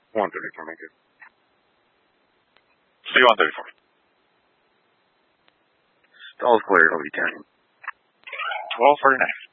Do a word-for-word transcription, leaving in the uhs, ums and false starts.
one thirty can make it. See one thirty-four. All's clear, it'll be ten. twelve forty-nine.